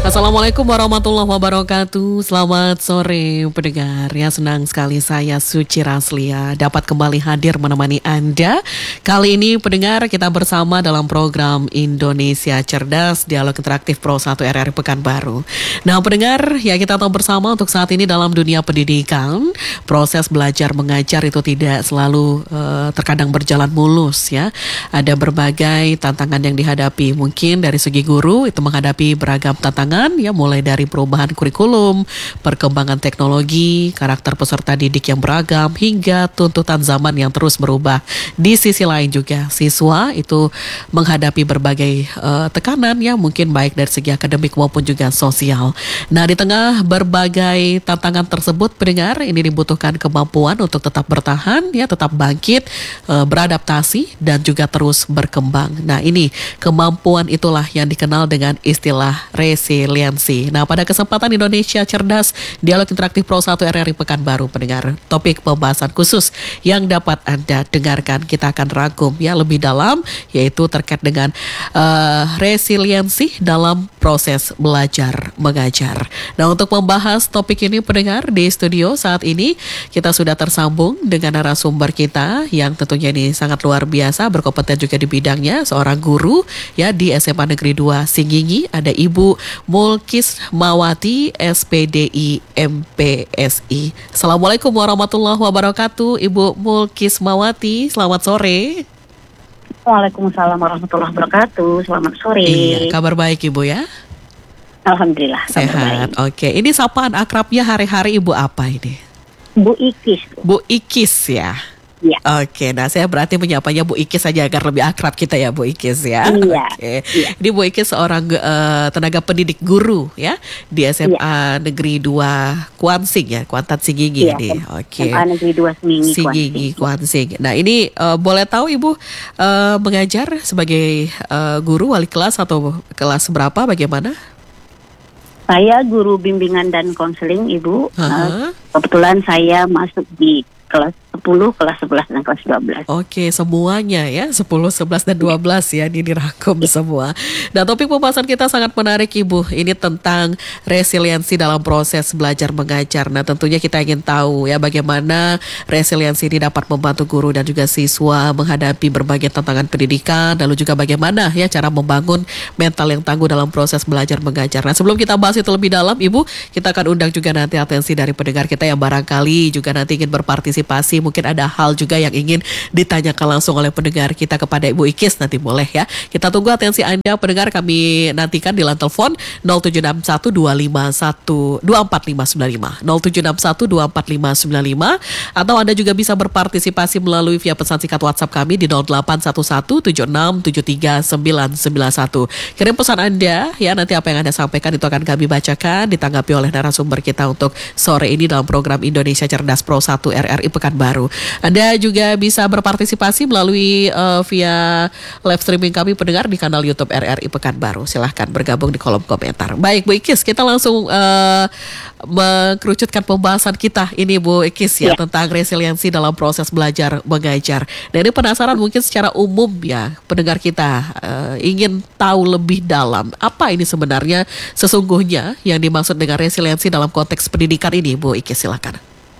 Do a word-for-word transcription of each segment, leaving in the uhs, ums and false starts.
Assalamualaikum warahmatullahi wabarakatuh. Selamat sore pendengar ya, senang sekali saya Suci Raslia dapat kembali hadir menemani Anda. Kali ini pendengar kita bersama dalam program Indonesia Cerdas Dialog Interaktif Pro satu R R I Pekanbaru. Nah pendengar ya, kita tahu bersama untuk saat ini dalam dunia pendidikan proses belajar mengajar itu tidak selalu uh, terkadang berjalan mulus ya. Ada berbagai tantangan yang dihadapi, mungkin dari segi guru itu menghadapi beragam tantangan ya, mulai dari perubahan kurikulum, perkembangan teknologi, karakter peserta didik yang beragam, hingga tuntutan zaman yang terus berubah. Di sisi lain juga siswa itu menghadapi berbagai uh, tekanan ya, mungkin baik dari segi akademik maupun juga sosial. Nah di tengah berbagai tantangan tersebut pendengar, ini dibutuhkan kemampuan untuk tetap bertahan ya, tetap bangkit, uh, beradaptasi dan juga terus berkembang. Nah ini kemampuan itulah yang dikenal dengan istilah resiliensi. Nah, pada kesempatan Indonesia Cerdas Dialog Interaktif Pro satu R R I Pekanbaru pendengar, topik pembahasan khusus yang dapat Anda dengarkan kita akan rangkum ya lebih dalam, yaitu terkait dengan uh, resiliensi dalam proses belajar mengajar. Nah, untuk membahas topik ini pendengar, di studio saat ini kita sudah tersambung dengan narasumber kita yang tentunya ini sangat luar biasa, berkompeten juga di bidangnya, seorang guru ya di S M A Negeri dua Singgingi. Ada Ibu Mulkis Mawati, S P D I M P S I. Assalamualaikum warahmatullahi wabarakatuh, Ibu Mulkis Mawati. Selamat sore. Waalaikumsalam warahmatullahi wabarakatuh. Selamat sore. Iya, kabar baik Ibu ya? Alhamdulillah. Sehat. Oke, ini sapaan akrabnya hari-hari Ibu apa ini? Bu Ikis. Bu Ikis ya. Iya. Oke, nah saya berarti menyapanya Bu Ikis saja agar lebih akrab kita ya Bu Ikis ya. Iya. Oke. Iya. Ini Bu Ikis seorang uh, tenaga pendidik guru ya di S M A iya. Negeri dua Kuansing ya, Kuantan Singgingi iya, ini. Oke. S M A Negeri dua Singgingi, Singgingi Kuansing. Nah, ini uh, boleh tahu Ibu uh, mengajar sebagai uh, guru wali kelas atau kelas berapa, bagaimana? Saya guru bimbingan dan konseling Ibu. Uh-huh. Uh, kebetulan saya masuk di kelas sepuluh, kelas sebelas, dan kelas dua belas. Oke, semuanya ya, sepuluh, sebelas, dan dua belas ya, ini dirangkum semua. Nah, topik pembahasan kita sangat menarik Ibu. Ini tentang resiliensi dalam proses belajar mengajar. Nah, tentunya kita ingin tahu ya bagaimana resiliensi ini dapat membantu guru dan juga siswa menghadapi berbagai tantangan pendidikan, lalu juga bagaimana ya cara membangun mental yang tangguh dalam proses belajar mengajar. Nah, sebelum kita bahas itu lebih dalam Ibu, kita akan undang juga nanti atensi dari pendengar kita yang barangkali juga nanti ingin berpartisipasi. Mungkin ada hal juga yang ingin ditanyakan langsung oleh pendengar kita kepada Ibu Ikis, nanti boleh ya. Kita tunggu atensi Anda pendengar, kami nantikan di line telepon nol tujuh enam satu dua lima satu dua empat lima sembilan lima nol tujuh enam satu dua empat lima sembilan lima, atau Anda juga bisa berpartisipasi melalui via pesan singkat WhatsApp kami di nol delapan satu satu tujuh enam tujuh tiga sembilan sembilan satu. Kirim pesan Anda ya, nanti apa yang Anda sampaikan itu akan kami bacakan, ditanggapi oleh narasumber kita untuk sore ini dalam program Indonesia Cerdas Pro satu R R I Pekanbaru. Anda juga bisa berpartisipasi melalui uh, via live streaming kami pendengar di kanal YouTube R R I Pekanbaru. Silahkan bergabung di kolom komentar. Baik Bu Ikis, kita langsung uh, mengkerucutkan pembahasan kita ini Bu Ikis ya, ya tentang resiliensi dalam proses belajar mengajar. Dan ini penasaran mungkin secara umum ya pendengar kita uh, ingin tahu lebih dalam apa ini sebenarnya sesungguhnya yang dimaksud dengan resiliensi dalam konteks pendidikan ini Bu Ikis, silakan.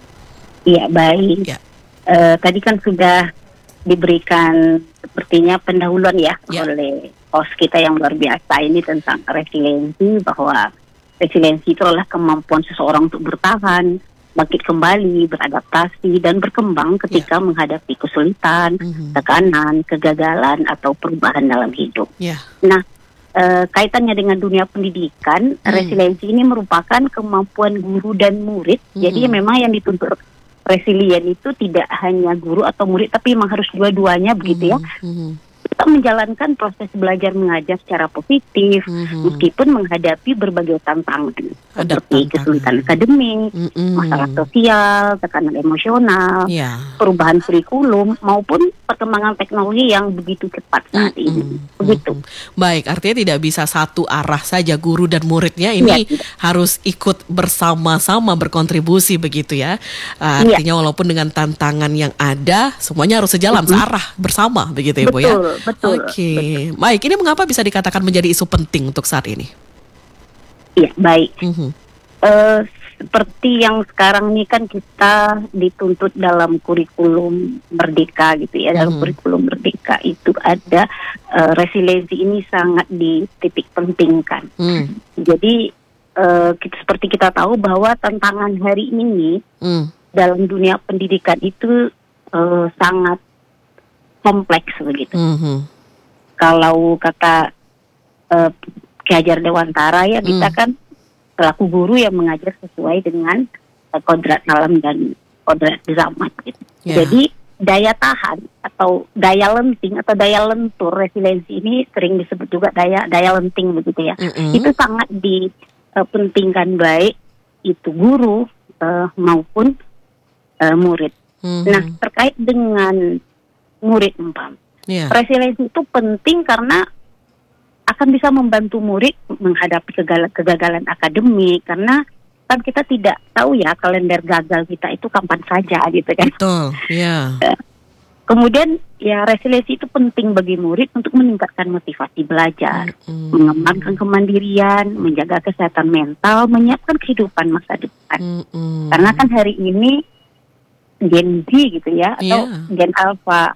Iya, baik. Ya. Uh, tadi kan sudah diberikan sepertinya pendahuluan ya, ya oleh host kita yang luar biasa ini tentang resiliensi, bahwa resiliensi itu adalah kemampuan seseorang untuk bertahan, bangkit kembali, beradaptasi, dan berkembang ketika ya. menghadapi kesulitan, mm-hmm. tekanan, kegagalan, atau perubahan dalam hidup. Ya. Nah, uh, kaitannya dengan dunia pendidikan, mm. resiliensi ini merupakan kemampuan guru dan murid, mm-hmm. jadi memang yang dituntut resilient itu tidak hanya guru atau murid, tapi memang harus dua-duanya begitu ya. Mm-hmm. Kita menjalankan proses belajar mengajar secara positif, mm-hmm. meskipun menghadapi berbagai tantangan Ada seperti tantangan. kesulitan akademik, mm-hmm. masalah sosial, tekanan emosional, yeah. perubahan kurikulum, maupun perkembangan teknologi yang begitu cepat saat mm-hmm. ini. Begitu. Mm-hmm. Baik, artinya tidak bisa satu arah saja guru dan muridnya, ini ya, harus ikut bersama-sama berkontribusi begitu ya. Uh, artinya ya. walaupun dengan tantangan yang ada, semuanya harus sejalan, mm-hmm. searah bersama begitu ya Bu ya. Betul. Betul. Oke, okay. Baik. Ini mengapa bisa dikatakan menjadi isu penting untuk saat ini? Iya, baik. Mm-hmm. Uh, seperti yang sekarang ini kan kita dituntut dalam kurikulum Merdeka gitu ya. Dalam Mm-hmm. kurikulum Merdeka itu ada uh, resiliensi ini sangat dititik pentingkan. Mm. Jadi uh, kita, seperti kita tahu bahwa tantangan hari ini mm. dalam dunia pendidikan itu uh, sangat kompleks begitu. Mm-hmm. Kalau kata uh, Ki Hajar Dewantara ya, mm. kita kan selaku guru yang mengajar sesuai dengan uh, kodrat alam dan kodrat zaman gitu. Yeah. Jadi daya tahan atau daya lenting atau daya lentur, resiliensi ini sering disebut juga daya daya lenting begitu ya. Mm-hmm. Itu sangat dipentingkan uh, baik itu guru uh, maupun uh, murid. Mm-hmm. Nah, terkait dengan murid umpam. Yeah. Resiliensi itu penting karena akan bisa membantu murid menghadapi kegagalan, kegagalan akademik, karena kan kita tidak tahu ya kalender gagal kita itu kapan saja gitu kan. Betul, ya. Yeah. Kemudian ya resiliensi itu penting bagi murid untuk meningkatkan motivasi belajar, mm-hmm. mengembangkan kemandirian, menjaga kesehatan mental, menyiapkan kehidupan masa depan. Mm-hmm. Karena kan hari ini Gen Z gitu ya, atau yeah. Gen Alpha,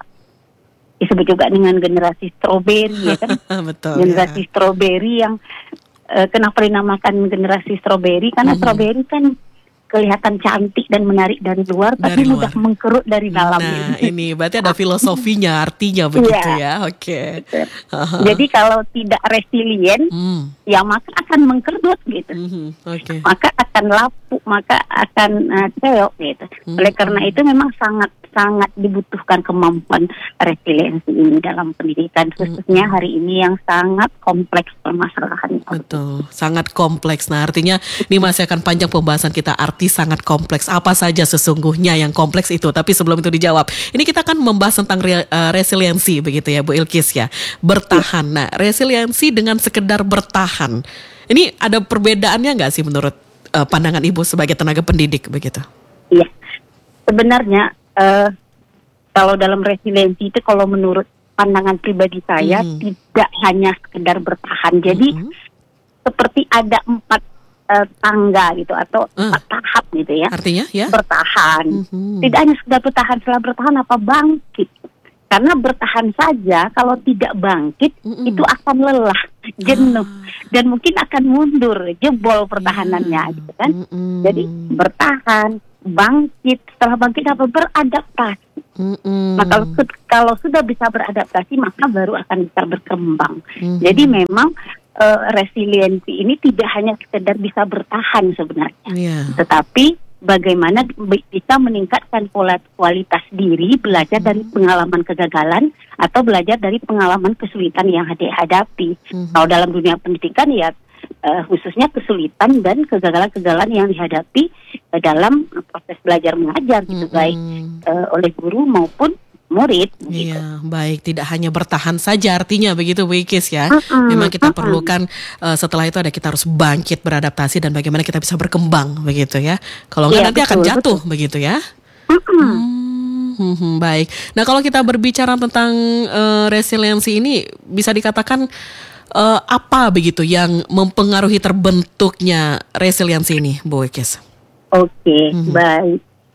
disebut juga dengan generasi stroberi ya kan. Betul, generasi ya. Stroberi yang uh, kenapa dinamakan generasi stroberi karena mm-hmm. stroberi kan kelihatan cantik dan menarik dari luar dari tapi luar. Mudah mengkerut dari dalam. Nah, ini berarti ada filosofinya, artinya begitu ya. Oke. Okay. Uh-huh. Jadi kalau tidak resilient, mm. ya maka akan mengkerut gitu. Mm-hmm. Okay. Maka akan lapuk, maka akan uh, ceok gitu. Mm-hmm. Oleh karena itu memang sangat sangat dibutuhkan kemampuan resiliensi ini dalam pendidikan, khususnya hari ini yang sangat kompleks permasalahannya. Betul, sangat kompleks. Nah, artinya ini masih akan panjang pembahasan kita, arti sangat kompleks. Apa saja sesungguhnya yang kompleks itu? Tapi sebelum itu dijawab, ini kita akan membahas tentang re, uh, resiliensi begitu ya, Bu Ilkis ya. Bertahan. Nah, resiliensi dengan sekedar bertahan. Ini ada perbedaannya nggak sih menurut uh, pandangan Ibu sebagai tenaga pendidik begitu? Iya, sebenarnya Uh, kalau dalam resiliensi itu kalau menurut pandangan pribadi saya mm. tidak hanya sekedar bertahan. Jadi mm-hmm. seperti ada empat uh, tangga gitu atau uh. empat tahap gitu ya. Artinya ya? Bertahan. Mm-hmm. Tidak hanya sekedar bertahan, setelah bertahan apa bangkit. Karena bertahan saja kalau tidak bangkit mm-hmm. itu akan lelah, jenuh ah. dan mungkin akan mundur, jebol pertahanannya mm. gitu kan. Mm-hmm. Jadi bertahan, bangkit, setelah bangkit apa beradaptasi. Mm-hmm. Nah kalau, kalau sudah bisa beradaptasi maka baru akan bisa berkembang. Mm-hmm. Jadi memang uh, resiliensi ini tidak hanya sekedar bisa bertahan sebenarnya, yeah. tetapi bagaimana bisa meningkatkan kualitas diri, belajar dari pengalaman kegagalan atau belajar dari pengalaman kesulitan yang dihadapi. Mm-hmm. Kalau dalam dunia pendidikan ya Uh, khususnya kesulitan dan kegagalan-kegagalan yang dihadapi uh, dalam proses belajar mengajar gitu, mm-hmm. baik uh, oleh guru maupun murid. Iya, gitu. Baik, tidak hanya bertahan saja artinya begitu Bu Ilkis ya. Mm-hmm. Memang kita mm-hmm. perlukan uh, setelah itu ada kita harus bangkit, beradaptasi dan bagaimana kita bisa berkembang begitu ya. Kalau enggak iya, nanti betul, akan jatuh betul. begitu ya. Mm-hmm. Hmm, hmm, baik. Nah kalau kita berbicara tentang uh, resiliensi ini bisa dikatakan Uh, apa begitu yang mempengaruhi terbentuknya resiliensi ini, Bu Ilkis? Oke, okay, mm-hmm. baik.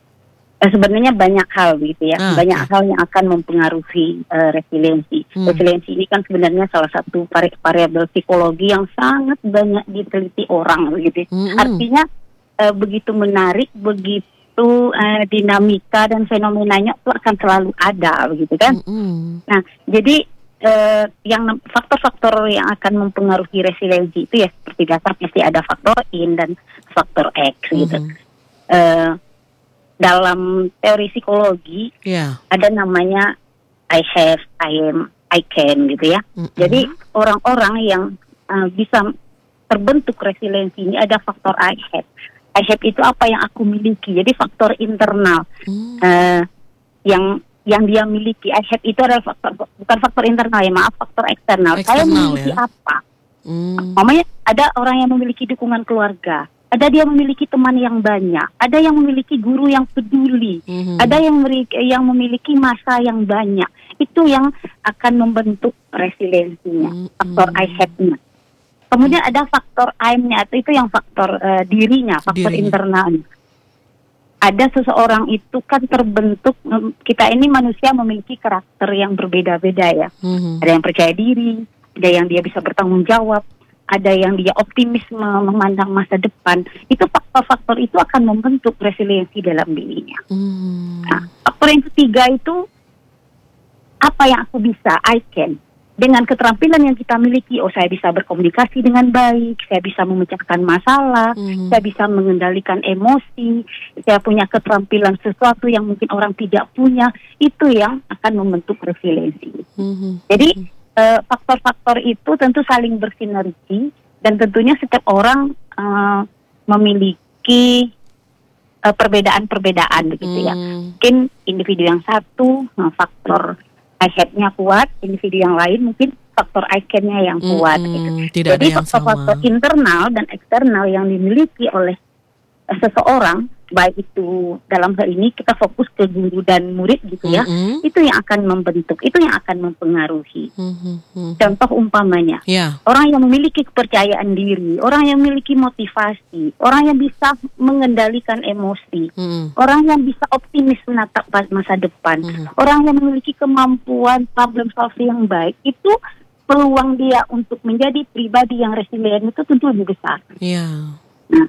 Eh, sebenarnya banyak hal gitu ya, ah, banyak okay. hal yang akan mempengaruhi uh, resiliensi. Mm. Resiliensi ini kan sebenarnya salah satu vari- variabel psikologi yang sangat banyak diteliti orang gitu. Mm-hmm. Artinya uh, begitu menarik, begitu uh, dinamika dan fenomenanya itu akan selalu ada begitu kan. Mm-hmm. Nah, jadi Uh, yang faktor-faktor yang akan mempengaruhi resiliensi itu ya seperti biasa pasti ada faktor in dan faktor X mm-hmm. gitu. Uh, dalam teori psikologi yeah. ada namanya I have, I am, I can gitu ya. Mm-hmm. Jadi orang-orang yang uh, bisa terbentuk resiliensi ini ada faktor I have. I have itu apa yang aku miliki. Jadi faktor internal mm. uh, yang yang dia miliki. I have itu adalah faktor, bukan faktor internal ya, maaf, faktor eksternal. Saya memiliki ya? apa? Hmm. Mamanya ada orang yang memiliki dukungan keluarga, ada dia memiliki teman yang banyak, ada yang memiliki guru yang peduli, hmm. ada yang memiliki, yang memiliki masa yang banyak. Itu yang akan membentuk resiliensinya, hmm. faktor I have-nya. Kemudian ada faktor aimnya, atau itu yang faktor uh, dirinya, faktor Dirinya. internalnya. Ada seseorang itu kan terbentuk, kita ini manusia memiliki karakter yang berbeda-beda ya. Mm-hmm. Ada yang percaya diri, ada yang dia bisa bertanggung jawab, ada yang dia optimis memandang masa depan. Itu faktor-faktor itu akan membentuk resiliensi dalam dirinya. Mm. Nah, faktor yang ketiga itu apa yang aku bisa, I can. Dengan keterampilan yang kita miliki, oh saya bisa berkomunikasi dengan baik, saya bisa memecahkan masalah, Mm. saya bisa mengendalikan emosi, saya punya keterampilan sesuatu yang mungkin orang tidak punya, itu yang akan membentuk resiliensi. Mm-hmm. Jadi uh, faktor-faktor itu tentu saling bersinergi, dan tentunya setiap orang uh, memiliki uh, perbedaan-perbedaan begitu ya. Mm. Mungkin individu yang satu uh, faktor I have-nya kuat, individu yang lain mungkin faktor I can-nya yang kuat. Mm-mm, gitu. tidak Jadi ada yang faktor-faktor sama. internal dan eksternal yang dimiliki oleh uh, seseorang, baik itu dalam hal ini kita fokus ke guru dan murid gitu ya, Mm-mm. itu yang akan membentuk, itu yang akan mempengaruhi. Mm-hmm. Contoh umpamanya, Ya. orang yang memiliki kepercayaan diri, orang yang memiliki motivasi, orang yang bisa mengendalikan emosi, Mm-mm. orang yang bisa optimis menatap masa depan, Mhm. orang yang memiliki kemampuan problem solving yang baik, itu peluang dia untuk menjadi pribadi yang resilient itu tentu lebih besar. Ya. Nah,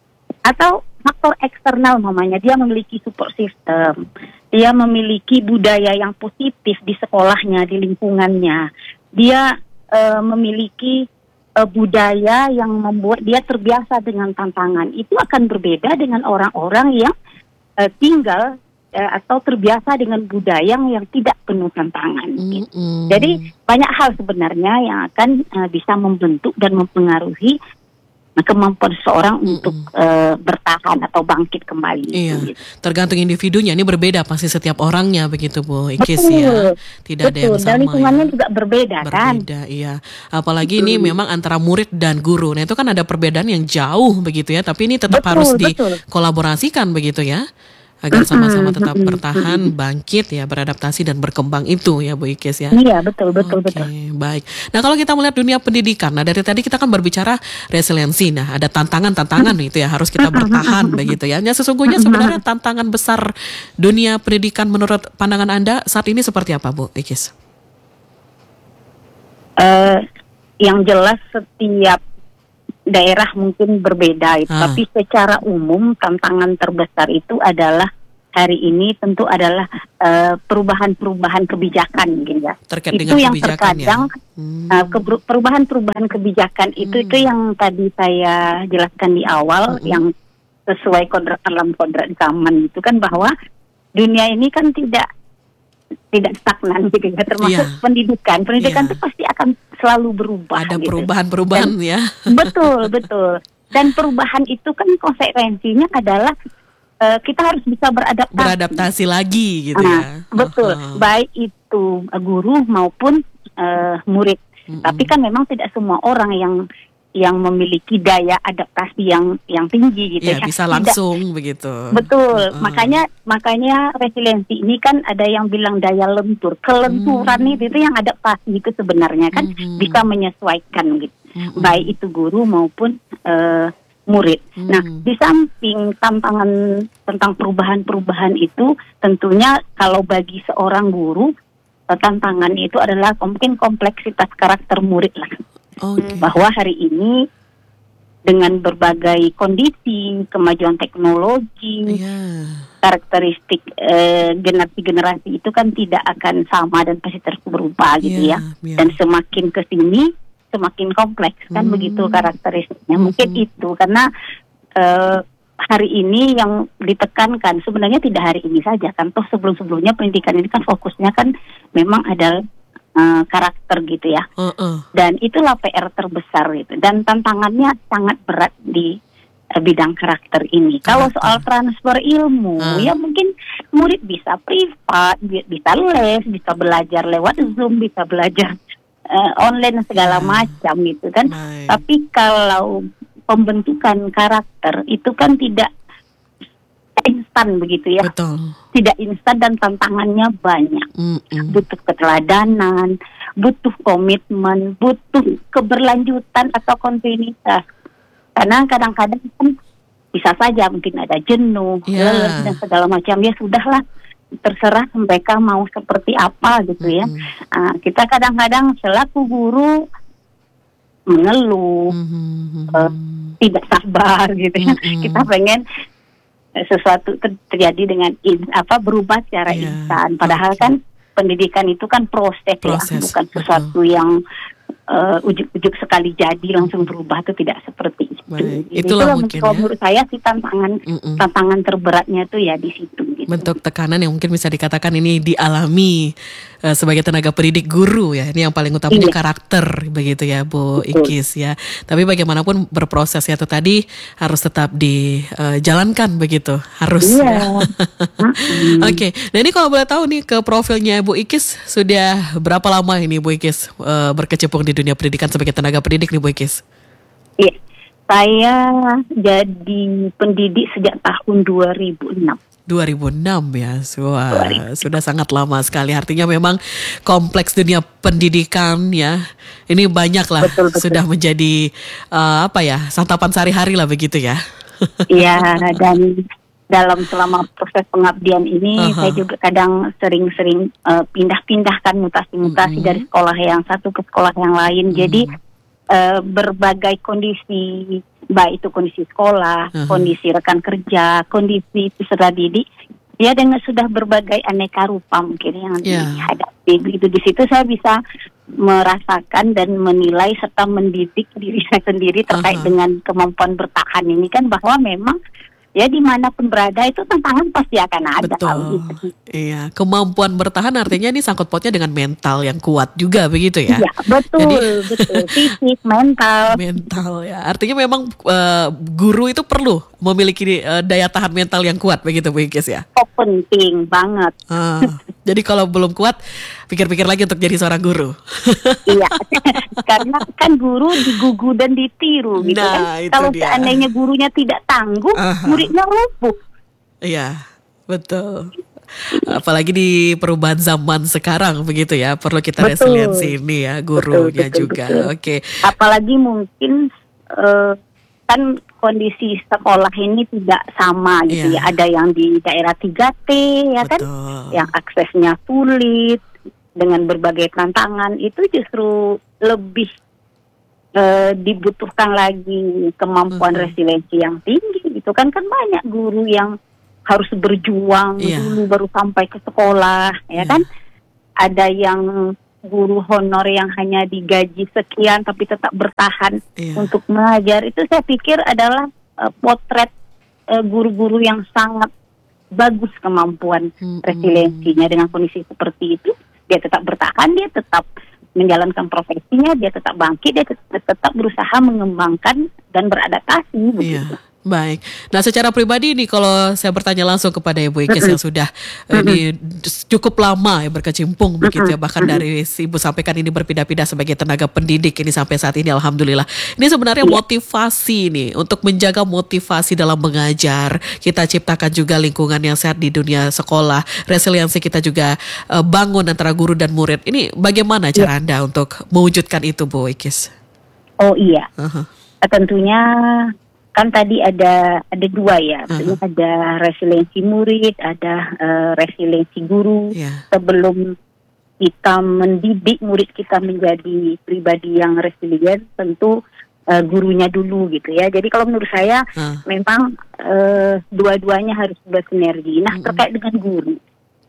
atau faktor eksternal mamanya, dia memiliki support system, dia memiliki budaya yang positif di sekolahnya, di lingkungannya, dia uh, memiliki uh, budaya yang membuat dia terbiasa dengan tantangan. Itu akan berbeda dengan orang-orang yang uh, tinggal uh, atau terbiasa dengan budaya yang tidak penuh tantangan. Gitu. Mm-mm. Jadi banyak hal sebenarnya yang akan uh, bisa membentuk dan mempengaruhi kemampuan seseorang Mm-mm. untuk uh, bertahan atau bangkit kembali. Iya, Gitu. tergantung individunya. Ini berbeda pasti setiap orangnya begitu Bu Ikis Betul, ya. Tidak ada yang betul. Dan sama lingkungannya ya. juga berbeda, kan. Berbeda, iya. Apalagi ini memang antara murid dan guru. Nah itu kan ada perbedaan yang jauh begitu ya. Tapi ini tetap Betul, harus betul. dikolaborasikan begitu ya. Agar sama-sama tetap bertahan, bangkit ya, beradaptasi dan berkembang itu ya Bu Ikis ya. Iya, betul, betul, Oke, betul. baik. Nah kalau kita melihat dunia pendidikan, nah dari tadi kita kan berbicara resiliensi, nah ada tantangan-tantangan itu ya harus kita bertahan begitu ya. Nah sesungguhnya sebenarnya tantangan besar dunia pendidikan menurut pandangan Anda saat ini seperti apa Bu Ikis? Uh, yang jelas setiap daerah mungkin berbeda, itu. Ah. Tapi secara umum tantangan terbesar itu adalah hari ini tentu adalah uh, perubahan-perubahan kebijakan mungkin ya. Terkait itu dengan yang kebijakan terkadang ya. Hmm. uh, keber- perubahan-perubahan kebijakan itu Hmm. itu yang tadi saya jelaskan di awal, Hmm. yang sesuai kodrat alam kodrat zaman itu kan, bahwa dunia ini kan tidak tidak stagnan gitu ya, termasuk Iya. pendidikan. Pendidikan Iya. itu pasti akan selalu berubah. Ada gitu. perubahan-perubahan Dan- ya. Betul, betul. Dan perubahan itu kan konsekuensinya adalah uh, kita harus bisa beradaptasi. Beradaptasi lagi gitu Nah, ya. betul. Aha. Baik itu uh, guru maupun uh, murid. Mm-mm. Tapi kan memang tidak semua orang yang yang memiliki daya adaptasi yang yang tinggi gitu Ya ya. bisa Tidak- langsung begitu. Betul, Heeh. makanya makanya resiliensi ini kan ada yang bilang daya lentur, kelenturan Hmm. itu, itu yang adaptasi itu sebenarnya kan Mhm. bisa menyesuaikan gitu, Mhm. baik itu guru maupun eh, murid. Hmm. Nah, di samping tantangan tentang perubahan-perubahan itu, tentunya kalau bagi seorang guru eh, tantangan itu adalah mungkin kompleksitas karakter murid lah. Oke. Bahwa hari ini dengan berbagai kondisi, kemajuan teknologi, Iya. karakteristik eh, generasi-generasi itu kan tidak akan sama dan pasti terus berubah gitu Iya, ya. iya. Dan semakin ke sini semakin kompleks kan, Hmm. begitu karakteristiknya. Mhm. Mungkin itu karena eh, hari ini yang ditekankan sebenarnya tidak hari ini saja kan, toh sebelum-sebelumnya pendidikan ini kan fokusnya kan memang adalah eh, karakter gitu ya. Heeh. Dan itulah P R terbesar itu. Dan tantangannya sangat berat di uh, bidang karakter ini. Kalau Karakter. soal transfer ilmu, Ah. ya mungkin murid bisa privat, bi- bisa les, bisa belajar lewat Zoom, bisa belajar uh, online segala Ya. macam gitu kan. Baik. Tapi kalau pembentukan karakter itu kan tidak instan begitu ya. Betul. Tidak instan dan tantangannya banyak. Mm-mm. Butuh keteladanan, butuh komitmen, butuh keberlanjutan atau kontinuitas. Karena kadang-kadang kan bisa saja mungkin ada jenuh, Yeah. lelah dan segala macam. Ya sudahlah, terserah mereka mau seperti apa gitu ya. Mm-mm. Uh, kita kadang-kadang selaku guru mengeluh, Mm-mm. uh, tidak sabar gitu ya. Mm-mm. Kita pengen eh, sesuatu ter- terjadi dengan in, apa berubah secara Yeah. instan. Padahal Okay. kan pendidikan itu kan proses, Proses, ya, bukan betul. sesuatu yang uh, ujuk-ujuk sekali jadi langsung berubah, itu tidak seperti itu. Baik, Jadi itulah itulah mungkin kalau ya. menurut saya sih tantangan Mm-mm. tantangan terberatnya tuh ya di situ. Gitu. Bentuk tekanan yang mungkin bisa dikatakan ini dialami eh, sebagai tenaga pendidik guru ya. Ini yang paling utamanya Iya. karakter begitu ya Bu Betul. Ikis ya. Tapi bagaimanapun berproses ya, itu tadi harus tetap dijalankan begitu. Harus Iya. ya. Mm-mm. Oke, nah ini kalau boleh tahu nih ke profilnya Bu Ikis sudah berapa lama ini Bu Ikis eh, berkecimpung di dunia pendidikan sebagai tenaga pendidik nih Bu Ikis? Iya. Saya jadi pendidik sejak tahun dua ribu enam. dua ribu enam ya, wah, sudah sangat lama sekali. Artinya memang kompleks dunia pendidikan ya. Ini banyak lah, Betul, betul. sudah menjadi uh, apa ya, santapan sehari-hari lah begitu ya. Iya, dan dalam selama proses pengabdian ini Aha. saya juga kadang sering-sering uh, pindah-pindahkan mutasi-mutasi Mm-mm. dari sekolah yang satu ke sekolah yang lain. Jadi uh, berbagai kondisi, baik itu kondisi sekolah, Aha. kondisi rekan kerja, kondisi peserta didik, ya dengan sudah berbagai aneka rupa mungkin yang Ya. dihadapi. Begitu di situ saya bisa merasakan dan menilai serta mendidik diri saya sendiri terkait Aha. dengan kemampuan bertahan ini kan, bahwa memang ya dimanapun berada itu tantangan pasti akan ada. Hal Betul. itu. Iya, kemampuan bertahan artinya ini sangkut pautnya dengan mental yang kuat juga begitu ya. Iya, betul, Jadi- betul. Fisik, mental. Mental ya. Artinya memang uh, guru itu perlu memiliki uh, daya tahan mental yang kuat begitu Bu Ikis ya. Oh, penting banget. Ah, jadi kalau belum kuat, pikir-pikir lagi untuk jadi seorang guru. Iya, karena kan guru digugu dan ditiru gitu Nah, kan. itu Kalau dia. seandainya gurunya tidak tangguh, Aha. muridnya lumpuh. Iya, betul. Apalagi di perubahan zaman sekarang begitu ya, perlu kita Betul. resiliensi ini ya, gurunya Betul, betul, juga. betul. Oke. Apalagi mungkin eh, kan kondisi sekolah ini tidak sama gitu Iya. ya. Ada yang di daerah tiga T ya kan, Betul. yang aksesnya sulit dengan berbagai tantangan, itu justru lebih eh, dibutuhkan lagi kemampuan Mhm. resiliensi yang tinggi. Itu kan kan banyak guru yang harus berjuang Iya. dulu baru sampai ke sekolah, ya Iya. kan? Ada yang guru honor yang hanya digaji sekian tapi tetap bertahan Iya. untuk mengajar. Itu saya pikir adalah eh, potret eh, guru-guru yang sangat bagus kemampuan Mm-mm. resiliensinya. Dengan kondisi seperti itu, dia tetap bertahan, dia tetap menjalankan profesinya, dia tetap bangkit, dia tetap, tetap berusaha mengembangkan dan beradaptasi. Iya. begitu. Baik. Nah, secara pribadi nih kalau saya bertanya langsung kepada Ibu Ikis yang sudah eh, ini cukup lama ya berkecimpung begitu ya, bahkan dari si Ibu sampaikan ini berpindah-pindah sebagai tenaga pendidik ini sampai saat ini alhamdulillah. Ini sebenarnya Iya. motivasi nih untuk menjaga motivasi dalam mengajar. Kita ciptakan juga lingkungan yang sehat di dunia sekolah. Resiliensi kita juga eh, bangun antara guru dan murid. Ini bagaimana cara Anda untuk mewujudkan itu Bu Ikis? Oh iya, Aha. tentunya kan tadi ada ada dua ya, Uh-huh. ada resiliensi murid, ada eh, resiliensi guru. Iya. Sebelum kita mendidik murid kita menjadi pribadi yang resilient, tentu eh, gurunya dulu gitu ya. Jadi kalau menurut saya Ah. memang eh, dua-duanya harus bersinergi. Nah, Mm-mm. terkait dengan guru,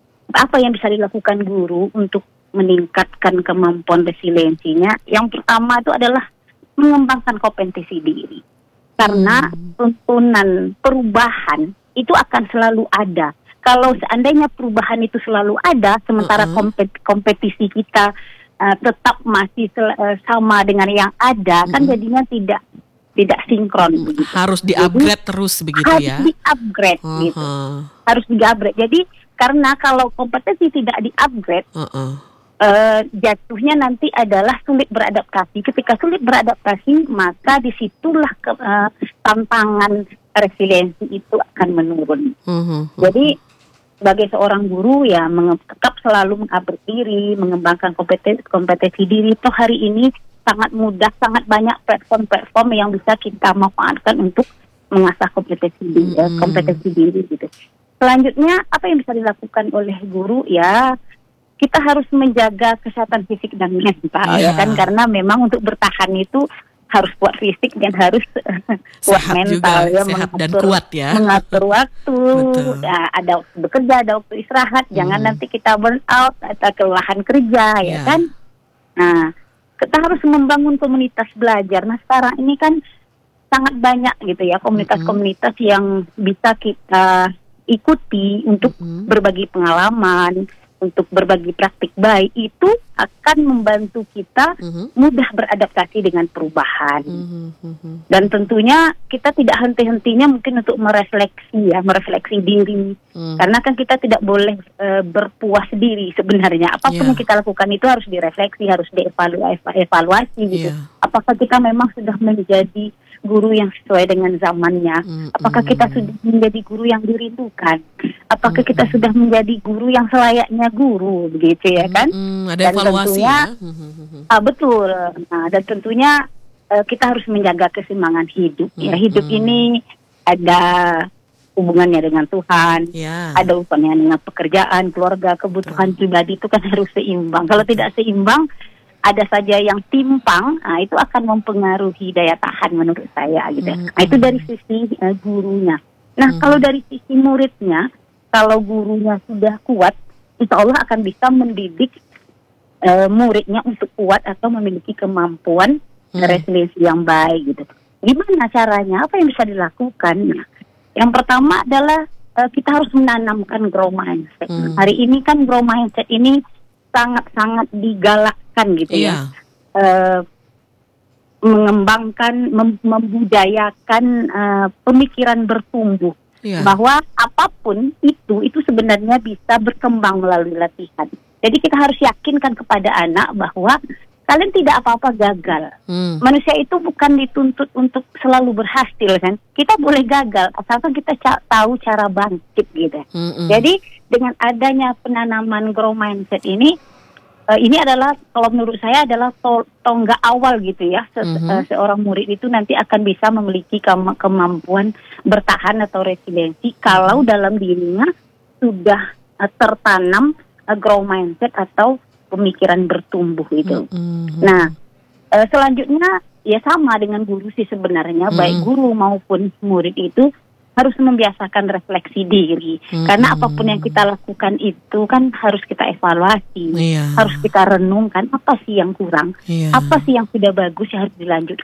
apa yang bisa dilakukan guru untuk meningkatkan kemampuan resiliensinya? Yang pertama itu adalah mengembangkan kompetensi diri. Karena tuntunan perubahan itu akan selalu ada. Kalau seandainya perubahan itu selalu ada, sementara Uh-uh. kompet- kompetisi kita uh, tetap masih sel- uh, sama dengan yang ada, kan Mm-mm. jadinya tidak tidak sinkron begitu. Harus di-upgrade terus begitu Harus ya. di-upgrade gitu. Uh-huh. Harus di-upgrade. Jadi karena kalau kompetensi tidak di-upgrade, Uh-uh. Uh, jatuhnya nanti adalah sulit beradaptasi. Ketika sulit beradaptasi, maka disitulah ke, uh, tantangan resiliensi itu akan menurun. Mm-hmm. Jadi sebagai seorang guru ya menge- tetap selalu mengupgrade diri, mengembangkan kompetensi, kompetensi diri. Toh hari ini sangat mudah, sangat banyak platform-platform yang bisa kita manfaatkan untuk mengasah kompetensi diri, Mm-hmm. kompetensi diri gitu. Selanjutnya apa yang bisa dilakukan oleh guru ya, kita harus menjaga kesehatan fisik dan mental yeah. ya kan, karena memang untuk bertahan itu harus kuat fisik dan harus kuat sehat mental juga, ya, sehat mengatur, dan kuat ya. mengatur waktu, ya, ada waktu bekerja, ada waktu istirahat, hmm. jangan nanti kita burn out atau kelelahan kerja yeah. ya kan. Nah, kita harus membangun komunitas belajar. Nah, sekarang ini kan sangat banyak gitu ya komunitas-komunitas mm-hmm. yang bisa kita ikuti untuk mm-hmm. berbagi pengalaman, untuk berbagi praktik baik, itu akan membantu kita mm-hmm. mudah beradaptasi dengan perubahan. Mm-hmm. Dan tentunya kita tidak henti-hentinya mungkin untuk merefleksi ya, merefleksi diri. Mm. Karena kan kita tidak boleh e, berpuas diri sebenarnya. Apapun yeah. yang kita lakukan itu harus direfleksi, harus dievaluasi gitu. Yeah. Apakah kita memang sudah menjadi guru yang sesuai dengan zamannya? Mm-hmm. Apakah kita sudah menjadi guru yang dirindukan? Apakah mm-hmm. kita sudah menjadi guru yang selayaknya guru, begitu ya kan? Mm-hmm. Ada dan evaluasi tentunya, ya? Mm-hmm. ah, betul. Nah, dan tentunya uh, kita harus menjaga keseimbangan hidup. Mm-hmm. Ya, hidup ini ada hubungannya dengan Tuhan, yeah. ada hubungannya dengan pekerjaan, keluarga, kebutuhan Betul. pribadi itu kan harus seimbang. Kalau tidak seimbang, ada saja yang timpang, nah itu akan mempengaruhi daya tahan menurut saya gitu. Mm-hmm. Nah, itu dari sisi uh, gurunya. Nah, mm-hmm. kalau dari sisi muridnya, kalau gurunya sudah kuat, insya Allah akan bisa mendidik uh, muridnya untuk kuat atau memiliki kemampuan mm-hmm. resiliensi yang baik gitu. Gimana caranya? Apa yang bisa dilakukan? Nah, yang pertama adalah uh, kita harus menanamkan growth mindset. Mm-hmm. Hari ini kan growth mindset ini sangat-sangat digalakkan gitu yeah. ya, uh, mengembangkan, mem- membudayakan uh, pemikiran bertumbuh, yeah. bahwa apapun itu itu sebenarnya bisa berkembang melalui latihan. Jadi kita harus yakinkan kepada anak bahwa kalian tidak apa-apa gagal. Hmm. Manusia itu bukan dituntut untuk selalu berhasil kan. Kita boleh gagal asalkan kita ca- tahu cara bangkit gitu. Hmm-hmm. Jadi dengan adanya penanaman growth mindset ini, uh, ini adalah kalau menurut saya adalah to- tonggak awal gitu ya. Se- mm-hmm. uh, seorang murid itu nanti akan bisa memiliki ke- kemampuan bertahan atau resiliensi mm-hmm. kalau dalam dirinya sudah uh, tertanam uh, growth mindset atau pemikiran bertumbuh itu. Mm-hmm. Nah, uh, selanjutnya ya sama dengan guru sih sebenarnya, mm-hmm. baik guru maupun murid itu harus membiasakan refleksi diri. Mm-hmm. Karena apapun yang kita lakukan itu kan harus kita evaluasi, yeah. harus kita renungkan apa sih yang kurang, yeah. apa sih yang sudah bagus yang harus dilanjutkan.